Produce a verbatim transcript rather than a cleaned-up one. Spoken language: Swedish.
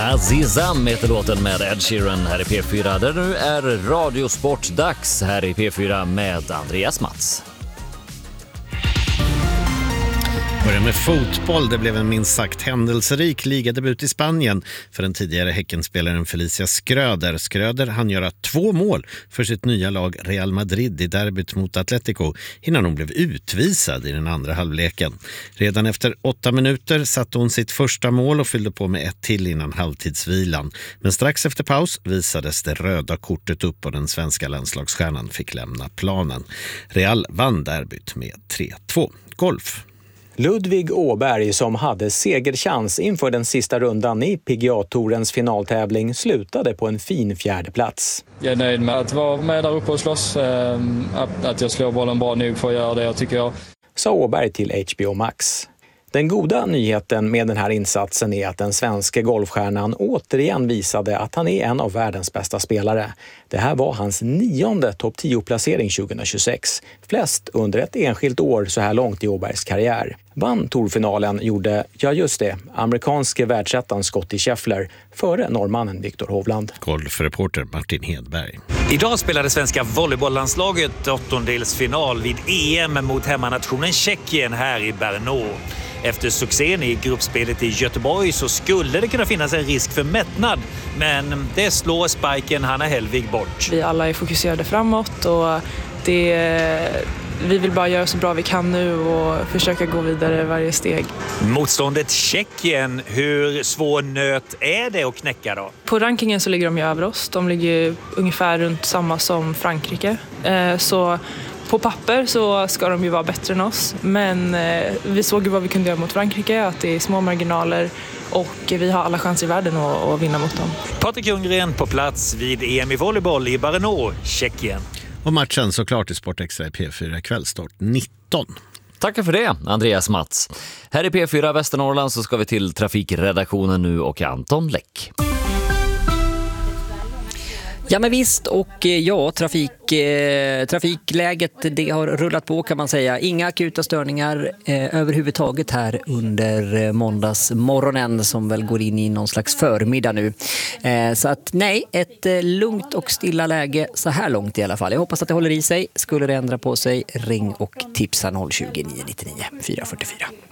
Azizam heter låten med Ed Sheeran här i P fyra, där nu är radiosportdags här i P fyra med Andreas Mats. Börjar med fotboll. Det blev en minst sagt händelserik ligadebut i Spanien för den tidigare Häckenspelaren Felicia Schröder. Schröder hann göra två mål för sitt nya lag Real Madrid i derbyt mot Atletico innan hon blev utvisad i den andra halvleken. Redan efter åtta minuter satte hon sitt första mål och fyllde på med ett till innan halvtidsvilan. Men strax efter paus visades det röda kortet upp och den svenska landslagsstjärnan fick lämna planen. Real vann derbyt med tre två. Golf. Ludvig Åberg, som hade segerchans inför den sista rundan i P G A-tourens finaltävling, slutade på en fin fjärde plats. Jag är nöjd med att vara med där uppe och slåss, att jag slår bollen bra nog för att göra det jag tycker jag. Sa Åberg till H B O Max. Den goda nyheten med den här insatsen är att den svenska golfstjärnan återigen visade att han är en av världens bästa spelare. Det här var hans nionde topp tio-placering tjugohundratjugosex, flest under ett enskilt år så här långt i Åbergs karriär. Vann tourfinalen gjorde, ja just det, amerikanske världsettan Scottie Scheffler före norrmannen Viktor Hovland. Golfreporter Martin Hedberg. Idag spelade svenska volleybolllandslaget åttondelsfinal vid E M mot hemmanationen Tjeckien här i Brno. Efter succén i gruppspelet i Göteborg så skulle det kunna finnas en risk för mättnad, men det slår spiken Hanna Hellvig bort. Vi alla är fokuserade framåt och det, vi vill bara göra så bra vi kan nu och försöka gå vidare varje steg. Motståndet Tjeckien, hur svår nöt är det att knäcka då? På rankingen så ligger de ju över oss. De ligger ungefär runt samma som Frankrike. Så på papper så ska de ju vara bättre än oss, men vi såg ju vad vi kunde göra mot Frankrike, att det är små marginaler och vi har alla chanser i världen att, att vinna mot dem. Patrik Ljunggren på plats vid E M i volleyboll i Brno, Tjeckien. Och matchen såklart i Sportextra i P fyra kvällstart nitton. Tackar för det, Andreas Mats. Här i P fyra Västernorrland så ska vi till trafikredaktionen nu och Anton Läck. Ja men visst, och ja, trafik, eh, trafikläget det har rullat på kan man säga. Inga akuta störningar eh, överhuvudtaget här under eh, måndagsmorgonen som väl går in i någon slags förmiddag nu. Eh, så att nej, ett eh, lugnt och stilla läge så här långt i alla fall. Jag hoppas att det håller i sig. Skulle det ändra på sig, ring och tipsa noll tjugo, nio nio nio, fyra fyra fyra.